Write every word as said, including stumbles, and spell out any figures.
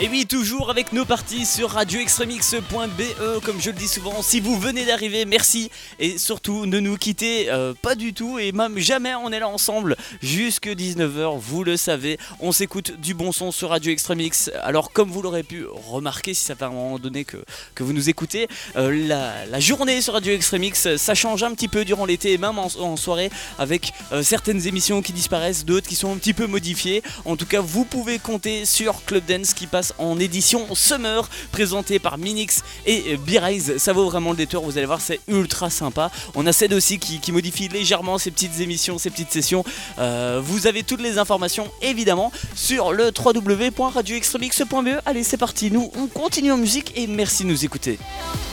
Et oui, toujours avec nos parties sur radio extremix point b e, comme je le dis souvent, si vous venez d'arriver, merci. Et surtout, ne nous quittez euh, pas du tout, et même jamais, on est là ensemble jusque dix-neuf heures, vous le savez. On s'écoute du bon son sur Radio Extremix. Alors, comme vous l'aurez pu remarquer, si ça fait un moment donné que, que vous nous écoutez, euh, la, la journée sur Radio Extremix, ça change un petit peu durant l'été et même en, en soirée, avec euh, certaines émissions qui disparaissent, d'autres qui sont un petit peu modifiées. En tout cas, vous pouvez compter sur Club Dance qui passe en édition Summer, présenté par Minix et B-Rise. Ça vaut vraiment le détour, vous allez voir, c'est ultra sympa. On a Ced aussi qui, qui modifie légèrement ses petites émissions, ses petites sessions. Euh, vous avez toutes les informations évidemment sur le w w w point radio extremix point b e. Allez, c'est parti, nous on continue en musique et merci de nous écouter.